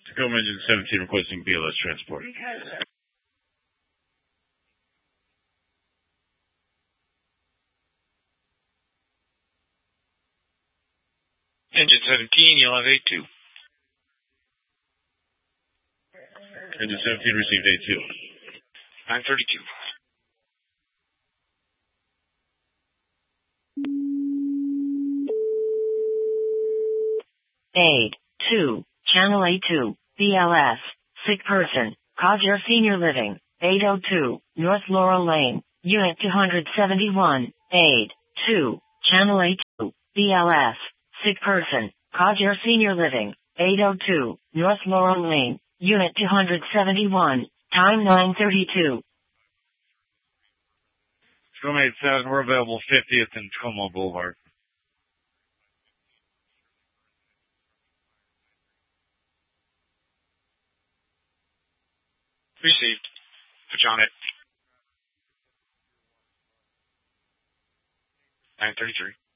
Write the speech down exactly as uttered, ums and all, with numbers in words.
Tacoma Engine seventeen requesting B L S transport. Engine seventeen, you'll have A two. Engine seventeen received A two. nine thirty-two. A two, Channel A two, B L S, sick person, Codger Senior Living, eight oh two, North Laurel Lane, Unit two seventy-one, A two, Channel A two, B L S, sick person, Codger Senior Living, eight oh two, North Laurel Lane, Unit two seventy-one, time nine thirty-two. Tacoma eight thousand, we're available fiftieth and Tacoma Boulevard. Received. Put you on it. nine thirty-three.